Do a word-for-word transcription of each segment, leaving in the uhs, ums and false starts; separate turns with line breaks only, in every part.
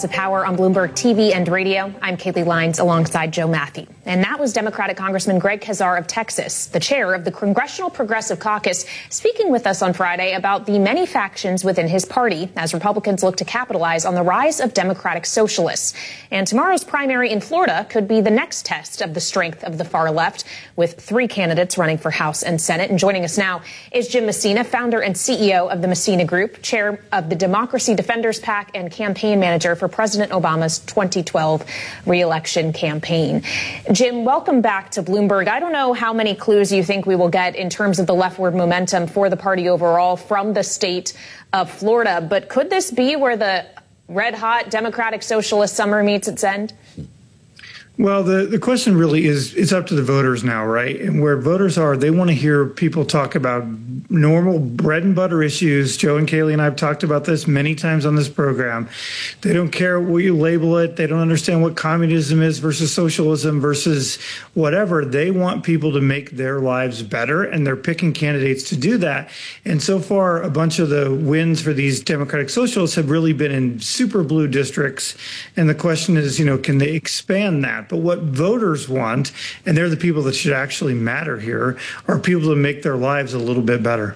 Balance of Power on Bloomberg T V and radio. I'm Kaylee Lines alongside Joe Matthew. And that was Democratic Congressman Greg Casar of Texas, the chair of the Congressional Progressive Caucus, speaking with us on Friday about the many factions within his party as Republicans look to capitalize on the rise of Democratic socialists. And tomorrow's primary in Florida could be the next test of the strength of the far left, with three candidates running for House and Senate. And joining us now is Jim Messina, founder and C E O of the Messina Group, chair of the Democracy Defenders PAC, and campaign manager for President Obama's twenty twelve re-election campaign. Jim, welcome back to Bloomberg. I don't know how many clues you think we will get in terms of the leftward momentum for the party overall from the state of Florida, but could this be where the red-hot Democratic Socialist summer meets its end?
Well, the, the question really is, it's up to the voters now, right? And where voters are, they want to hear people talk about normal bread and butter issues. Joe and Kaylee and I have talked about this many times on this program. They don't care what you label it. They don't understand what communism is versus socialism versus whatever. They want people to make their lives better, and they're picking candidates to do that. And so far, a bunch of the wins for these Democratic Socialists have really been in super blue districts. And the question is, you know, can they expand that? But what voters want, and they're the people that should actually matter here, are people to make their lives a little bit better.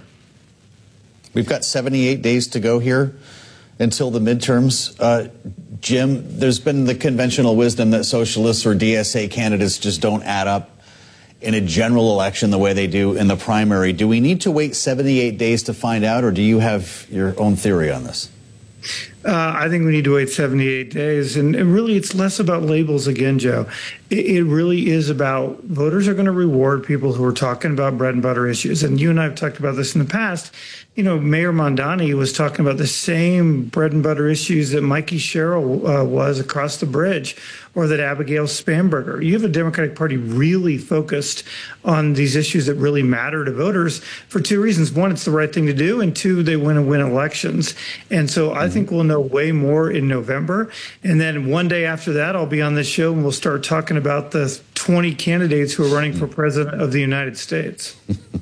We've got seventy-eight days to go here until the midterms. Uh, Jim, there's been the conventional wisdom that socialists or D S A candidates just don't add up in a general election the way they do in the primary. Do we need to wait seventy-eight days to find out, or do you have your own theory on this?
Uh, I think we need to wait seventy-eight days. And, and really, it's less about labels again, Joe. It, it really is about voters are going to reward people who are talking about bread and butter issues. And you and I have talked about this in the past. You know, Mayor Mondani was talking about the same bread and butter issues that Mikey Sherrill uh, was across the bridge, or that Abigail Spanberger. You have a Democratic Party really focused on these issues that really matter to voters for two reasons. One, it's the right thing to do, and two, they want to win elections. And so I think we'll know way more in November. And then one day after that, I'll be on this show and we'll start talking about the twenty candidates who are running for president of the United States.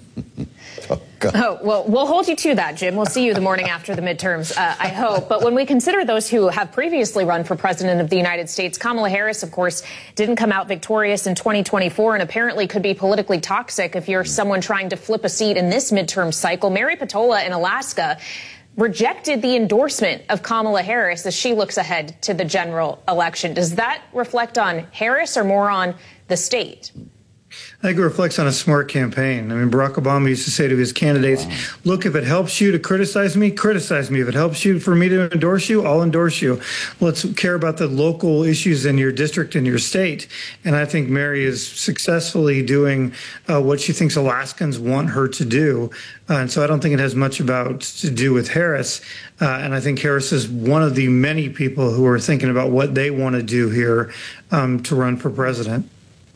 Oh, oh, well, we'll hold you to that, Jim. We'll see you the morning after the midterms, uh, I hope. But when we consider those who have previously run for president of the United States, Kamala Harris, of course, didn't come out victorious in twenty twenty-four and apparently could be politically toxic if you're someone trying to flip a seat in this midterm cycle. Mary Patola in Alaska rejected the endorsement of Kamala Harris as she looks ahead to the general election. Does that reflect on Harris or more on the state?
I think it reflects on a smart campaign. I mean, Barack Obama used to say to his candidates, wow. Look, if it helps you to criticize me, criticize me. If it helps you for me to endorse you, I'll endorse you. Let's care about the local issues in your district and your state. And I think Mary is successfully doing uh, what she thinks Alaskans want her to do. Uh, and so I don't think it has much about to do with Harris. Uh, and I think Harris is one of the many people who are thinking about what they want to do here um, to run for president.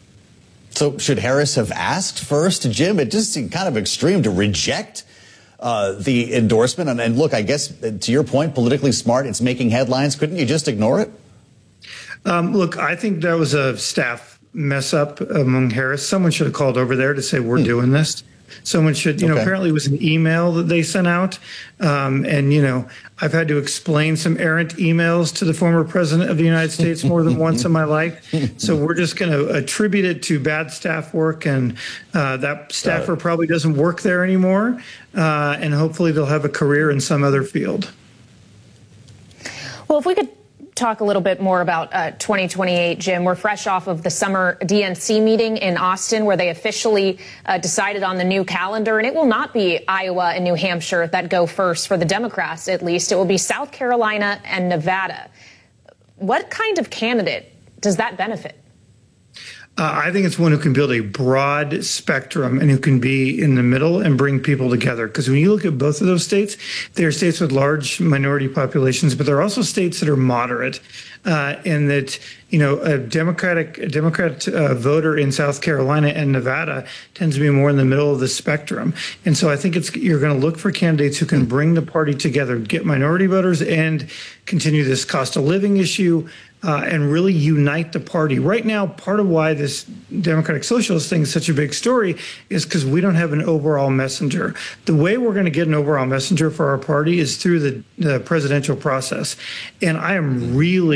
So should Harris have asked first, Jim? It just seemed kind of extreme to reject uh, the endorsement. And, and look, I guess to your point, politically smart, it's making headlines. Couldn't you just ignore it?
Um, look, I think that was a staff mess up among Harris. Someone should have called over there to say, we're hmm. doing this. Someone should, you know, okay. Apparently it was an email that they sent out. Um, and, you know, I've had to explain some errant emails to the former president of the United States more than once in my life. So we're just going to attribute it to bad staff work. And uh, that staffer probably doesn't work there anymore. Uh, and hopefully they'll have a career in some other field.
Well, if we could talk a little bit more about uh, twenty twenty-eight, Jim. We're fresh off of the summer D N C meeting in Austin, where they officially uh, decided on the new calendar. And it will not be Iowa and New Hampshire that go first for the Democrats, at least. It will be South Carolina and Nevada. What kind of candidate does that benefit?
Uh, I think it's one who can build a broad spectrum and who can be in the middle and bring people together. Because when you look at both of those states, they're states with large minority populations, but they're also states that are moderate. Uh, and that, you know, a Democratic a Democrat uh, voter in South Carolina and Nevada tends to be more in the middle of the spectrum. And so I think it's you're going to look for candidates who can bring the party together, get minority voters, and continue this cost of living issue. Uh, and really unite the party. Right now, part of why this Democratic Socialist thing is such a big story is because we don't have an overall messenger. The way we're going to get an overall messenger for our party is through the, the presidential process. And I am really